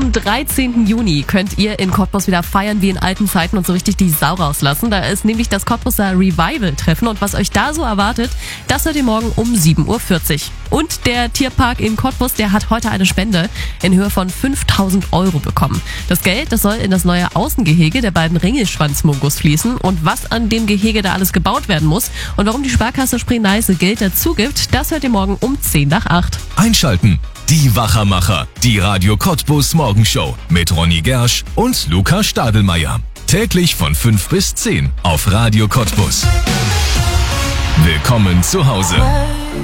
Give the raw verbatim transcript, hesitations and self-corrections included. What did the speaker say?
am dreizehnten Juni könnt ihr in Cottbus wieder feiern wie in alten Zeiten und so richtig die Sau rauslassen. Da ist nämlich das Cottbuser Revival-Treffen und was euch da so erwartet, das hört ihr morgen um sieben Uhr vierzig. Und der Tierpark in Cottbus, der hat heute eine Spende in Höhe von fünftausend Euro bekommen. Das Geld, das soll in das neue Außengehege der beiden Ringelschwanzmungos fließen. Und was an dem Gehege da alles gebaut werden muss und warum die Sparkasse Spree-Neiße Geld dazu gibt, das hört ihr morgen um zehn nach acht. Einschalten. Die Wachermacher. Die Radio Cottbus Morgenshow mit Ronny Gersch und Luca Stadelmeier. Täglich von fünf bis zehn auf Radio Cottbus. Willkommen zu Hause.